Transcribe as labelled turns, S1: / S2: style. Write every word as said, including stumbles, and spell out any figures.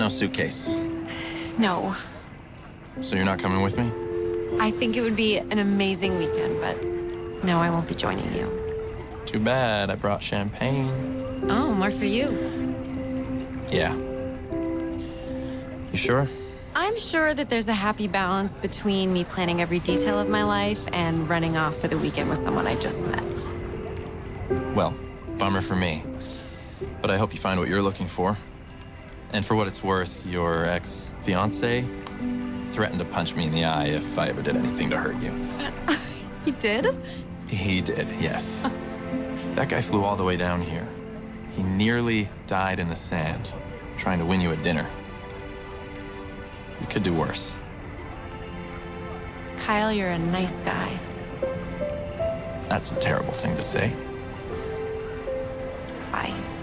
S1: no suitcase.
S2: No.
S1: So you're not coming with me?
S2: I think it would be an amazing weekend, but no, I won't be joining you.
S1: Too bad. I brought champagne.
S2: Oh, more for you.
S1: Yeah. You sure?
S2: I'm sure that there's a happy balance between me planning every detail of my life and running off for the weekend with someone I just met.
S1: Well, bummer for me. But I hope you find what you're looking for. And for what it's worth, your ex-fiancé threatened to punch me in the eye if I ever did anything to hurt you.
S2: He did?
S1: He did, yes. That guy flew all the way down here. He nearly died in the sand, trying to win you a dinner. You could do worse.
S2: Kyle, you're a nice guy.
S1: That's a terrible thing to say.
S2: Bye.